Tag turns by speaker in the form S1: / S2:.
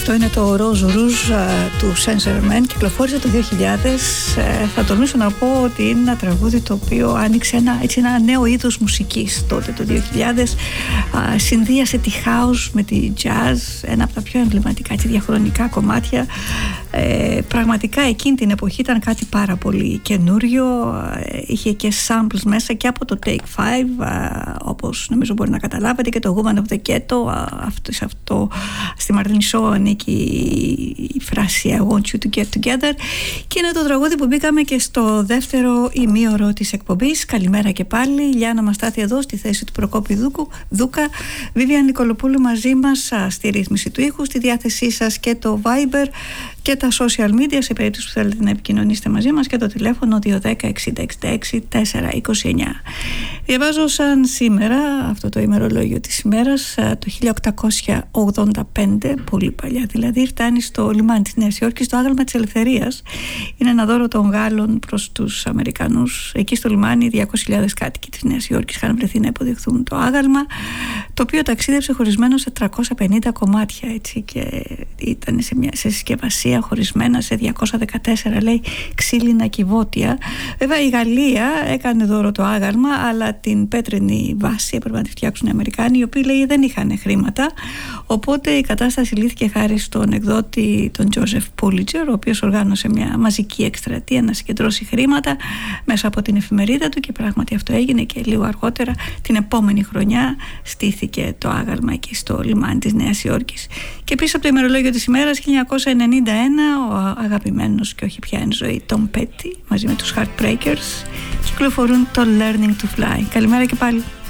S1: Αυτό είναι το Rose Rouge του Saint Germain. Κυκλοφόρησε το 2000. Θα τολμήσω να πω ότι είναι ένα τραγούδι το οποίο άνοιξε ένα νέο είδος μουσικής τότε το 2000. Συνδύασε τη house με τη jazz, ένα από τα πιο εμβληματικά και διαχρονικά κομμάτια. Πραγματικά εκείνη την εποχή ήταν κάτι πάρα πολύ καινούριο. Είχε και samples μέσα και από το Take 5, όπως νομίζω μπορεί να καταλάβετε, και το Woman of the Ghetto. Αυτό στη Μαρτίν Σο ανήκει η φράση I want you to get together, και είναι το τραγούδι που μπήκαμε και στο δεύτερο ημίωρο της εκπομπής. Καλημέρα και πάλι. Λιάννα Μαστάθη εδώ στη θέση του Προκόπη Δούκα. Βίβιαν Νικολοπούλου μαζί μας στη ρύθμιση του ήχου, στη διάθεσή σας και το Viber και τα social media σε περίπτωση που θέλετε να επικοινωνήσετε μαζί μας, και το τηλέφωνο 210 60 66 429. Διαβάζω σαν σήμερα αυτό το ημερολόγιο της ημέρας. Το 1885, πολύ παλιά δηλαδή, φτάνει στο λιμάνι της Νέας Υόρκης το άγαλμα της ελευθερίας. Είναι ένα δώρο των Γάλλων προς τους Αμερικανούς. Εκεί στο λιμάνι 200.000 κάτοικοι της Νέας Υόρκης είχαν βρεθεί να υποδεχθούν το άγαλμα, το οποίο ταξίδεψε χωρισμένο σε 350 κομμάτια, έτσι, και ήταν σε συσκευασία χωρισμένα σε 214, λέει, ξύλινα κυβότια. Βέβαια η Γαλλία έκανε δώρο το άγαλμα, αλλά την πέτρινη βάση έπρεπε να τη φτιάξουν οι Αμερικάνοι, οι οποίοι, λέει, δεν είχαν χρήματα. Οπότε η κατάσταση λύθηκε χάρη στον εκδότη τον Τζόζεφ Πούλιτζερ, ο οποίος οργάνωσε μια μαζική εκστρατεία να συγκεντρώσει χρήματα μέσα από την εφημερίδα του, και πράγματι αυτό έγινε, και λίγο αργότερα την επόμενη χρονιά στήθηκε το άγαλμα εκεί στο λιμάνι της Νέας Υόρκης. Και πίσω από το ημερολόγιο της ημέρας, 1991, ο αγαπημένος και όχι πια εν ζωή Tom Petty μαζί με τους Heartbreakers κυκλοφορούν το Learning to Fly. Καλημέρα και πάλι.